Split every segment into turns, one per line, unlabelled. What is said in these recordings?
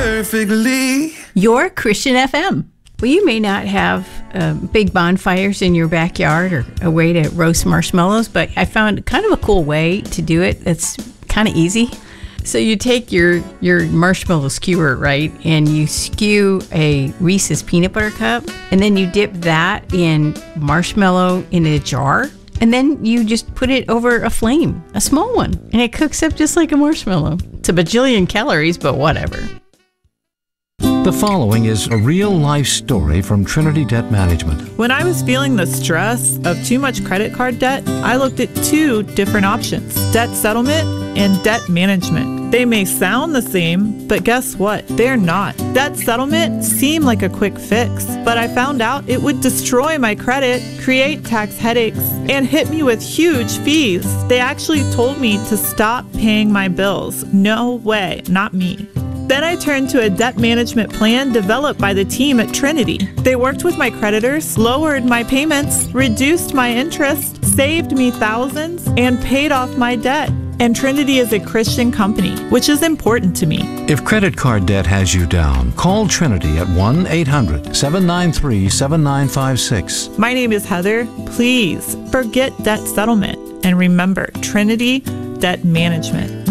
perfectly.
Your Christian FM. Well, you may not have big bonfires in your backyard or a way to roast marshmallows, but I found kind of a cool way to do it that's kind of easy. So you take your marshmallow skewer, right, and you skew a Reese's peanut butter cup, and then you dip that in marshmallow in a jar, and then you just put it over a flame, a small one, and it cooks up just like a marshmallow. It's a bajillion calories, but whatever.
The following is a real-life story from Trinity Debt Management.
When I was feeling the stress of too much credit card debt, I looked at two different options: debt settlement and debt management. They may sound the same, but guess what? They're not. Debt settlement seemed like a quick fix, but I found out it would destroy my credit, create tax headaches, and hit me with huge fees. They actually told me to stop paying my bills. No way, not me. Then I turned to a debt management plan developed by the team at Trinity. They worked with my creditors, lowered my payments, reduced my interest, saved me thousands, and paid off my debt. And Trinity is a Christian company, which is important to me.
If credit card debt has you down, call Trinity at 1-800-793-7956.
My name is Heather. Please forget debt settlement and remember Trinity Debt Management.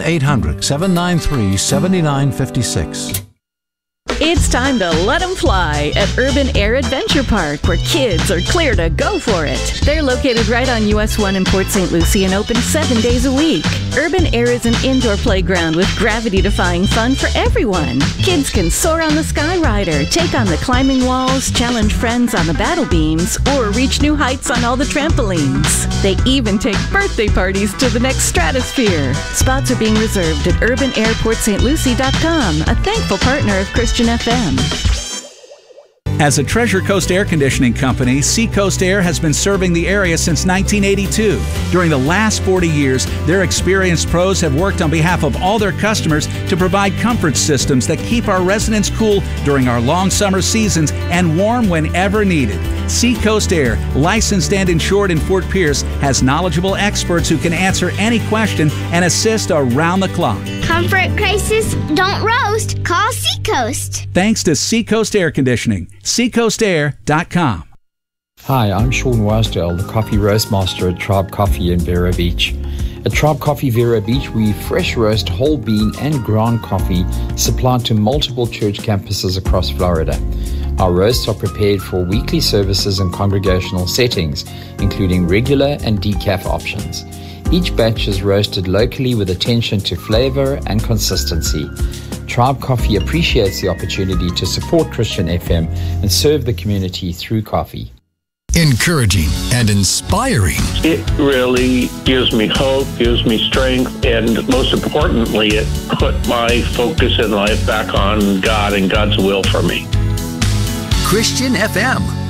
1-800-793-7956.
It's time to let them fly at Urban Air Adventure Park, where kids are clear to go for it. They're located right on US 1 in Port St. Lucie and open 7 days a week. Urban Air is an indoor playground with gravity-defying fun for everyone. Kids can soar on the Skyrider, take on the climbing walls, challenge friends on the battle beams, or reach new heights on all the trampolines. They even take birthday parties to the next stratosphere. Spots are being reserved at urbanairportstlucie.com, a thankful partner of Christian FM.
As a Treasure Coast air conditioning company, Seacoast Air has been serving the area since 1982. During the last 40 years, their experienced pros have worked on behalf of all their customers to provide comfort systems that keep our residents cool during our long summer seasons and warm whenever needed. Seacoast Air, licensed and insured in Fort Pierce, has knowledgeable experts who can answer any question and assist around the clock.
Comfort crisis, don't roast. Call Seacoast.
Thanks to Seacoast Air Conditioning. SeacoastAir.com.
Hi, I'm Sean Wasdale, the Coffee Roast Master at Tribe Coffee in Vero Beach. At Tribe Coffee Vero Beach, we fresh roast whole bean and ground coffee supplied to multiple church campuses across Florida. Our roasts are prepared for weekly services and congregational settings, including regular and decaf options. Each batch is roasted locally with attention to flavor and consistency. Tribe Coffee appreciates the opportunity to support Christian FM and serve the community through coffee.
Encouraging and inspiring.
It really gives me hope, gives me strength, and most importantly, it put my focus in life back on God and God's will for me.
Christian FM.